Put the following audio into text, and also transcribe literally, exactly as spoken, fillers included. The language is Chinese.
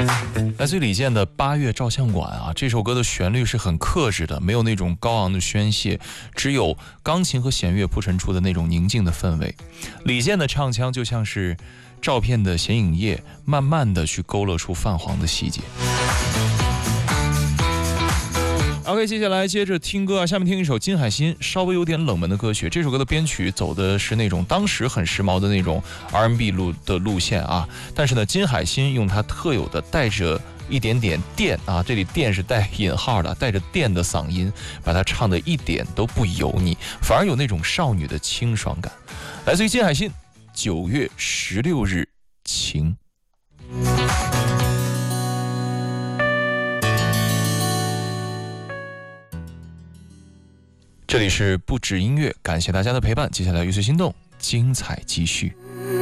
来自于李健的《八月照相馆》啊，这首歌的旋律是很克制的，没有那种高昂的宣泄，只有钢琴和弦乐铺陈出的那种宁静的氛围。李健的唱腔就像是照片的显影液，慢慢的去勾勒出泛黄的细节。OK， 接下来接着听歌啊，下面听一首金海心稍微有点冷门的歌曲。这首歌的编曲走的是那种当时很时髦的那种 R and B 路的路线啊，但是呢，金海心用他特有的带着一点点电啊，这里电是带引号的，带着电的嗓音，把它唱得一点都不油腻，反而有那种少女的清爽感。来自于金海心，九月十六日晴。这里是不止音乐，感谢大家的陪伴。接下来乐随心动，精彩继续。